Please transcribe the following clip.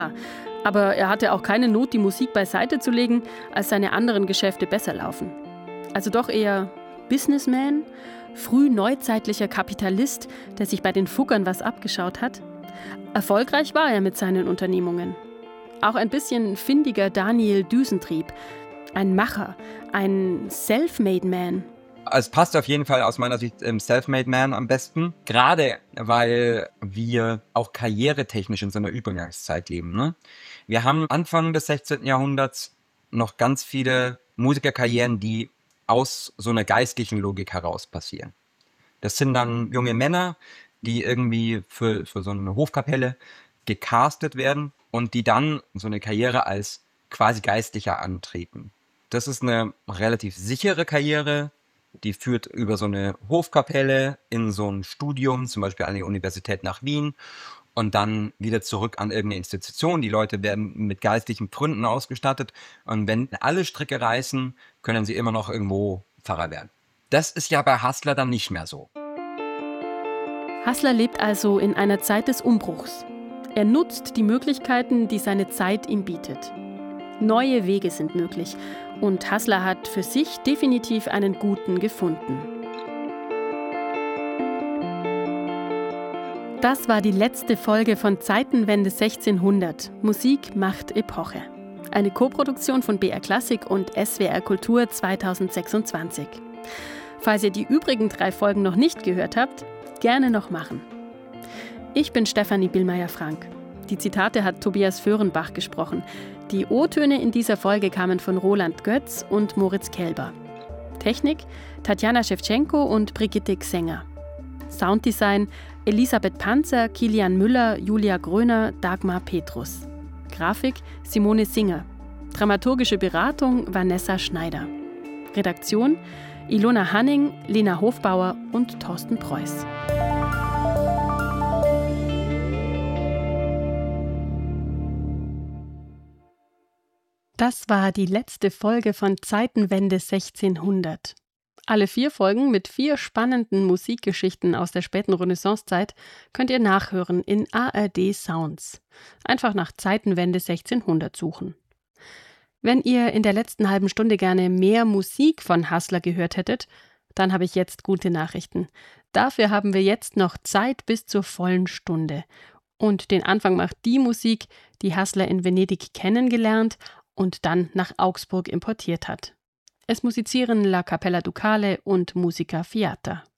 Aber er hatte auch keine Not, die Musik beiseite zu legen, als seine anderen Geschäfte besser laufen. Also doch eher Businessman, frühneuzeitlicher Kapitalist, der sich bei den Fuggern was abgeschaut hat. Erfolgreich war er mit seinen Unternehmungen. Auch ein bisschen findiger Daniel Düsentrieb. Ein Macher, ein Self-Made Man. Es passt auf jeden Fall aus meiner Sicht Self-Made Man am besten. Gerade weil wir auch karrieretechnisch in so einer Übergangszeit leben. Ne? Wir haben Anfang des 16. Jahrhunderts noch ganz viele Musikerkarrieren, die aus so einer geistlichen Logik heraus passieren. Das sind dann junge Männer, die irgendwie für so eine Hofkapelle gecastet werden und die dann so eine Karriere als quasi Geistlicher antreten. Das ist eine relativ sichere Karriere, die führt über so eine Hofkapelle in so ein Studium, zum Beispiel an die Universität nach Wien und dann wieder zurück an irgendeine Institution. Die Leute werden mit geistlichen Pfründen ausgestattet und wenn alle Stricke reißen, können sie immer noch irgendwo Pfarrer werden. Das ist ja bei Hassler dann nicht mehr so. Hassler lebt also in einer Zeit des Umbruchs. Er nutzt die Möglichkeiten, die seine Zeit ihm bietet. Neue Wege sind möglich und Hassler hat für sich definitiv einen guten gefunden. Das war die letzte Folge von Zeitenwende 1600. Musik macht Epoche. Eine Koproduktion von BR Klassik und SWR Kultur 2026. Falls ihr die übrigen 3 Folgen noch nicht gehört habt, gerne noch machen. Ich bin Stefanie Billmeier-Frank. Die Zitate hat Tobias Föhrenbach gesprochen. Die O-Töne in dieser Folge kamen von Roland Götz und Moritz Kelber. Technik Tatjana Schewtschenko und Brigitte Xenger. Sounddesign Elisabeth Panzer, Kilian Müller, Julia Gröner, Dagmar Petrus. Grafik Simone Singer. Dramaturgische Beratung Vanessa Schneider. Redaktion Ilona Hanning, Lena Hofbauer und Thorsten Preuß. Das war die letzte Folge von Zeitenwende 1600. Alle 4 Folgen mit 4 spannenden Musikgeschichten aus der späten Renaissancezeit könnt ihr nachhören in ARD Sounds. Einfach nach Zeitenwende 1600 suchen. Wenn ihr in der letzten halben Stunde gerne mehr Musik von Hassler gehört hättet, dann habe ich jetzt gute Nachrichten. Dafür haben wir jetzt noch Zeit bis zur vollen Stunde. Und den Anfang macht die Musik, die Hassler in Venedig kennengelernt und dann nach Augsburg importiert hat. Es musizieren La Capella Ducale und Musica Fiata.